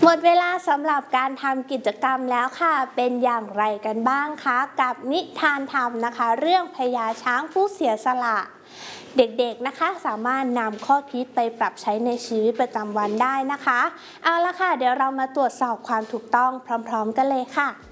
หมดเวลาสำหรับการทำกิจกรรมแล้วค่ะเป็นอย่างไรกันบ้างคะกับนิทานธรรมนะคะเรื่องพญาช้างผู้เสียสละเด็กๆนะคะสามารถนำข้อคิดไปปรับใช้ในชีวิตประจำวันได้นะคะเอาละค่ะเดี๋ยวเรามาตรวจสอบความถูกต้องพร้อมๆกันเลยค่ะ